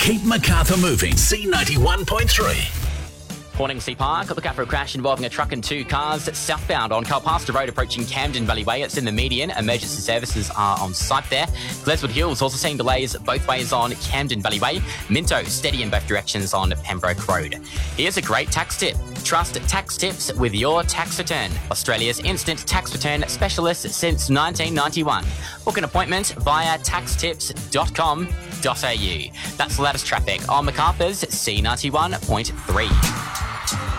Keep Macarthur moving. C91.3. Horningsea Park, look out for a crash involving a truck and two cars southbound on Carlpastor Road approaching Camden Valley Way. It's in the median. Emergency services are on site there. Gledswood Hills also seeing delays both ways on Camden Valley Way. Minto steady in both directions on Pembroke Road. Here's a great tax tip. Trust tax tips with your tax return. Australia's instant tax return specialist since 1991. Book an appointment via taxtips.com.au. That's the latest traffic on Macarthur's C91.3.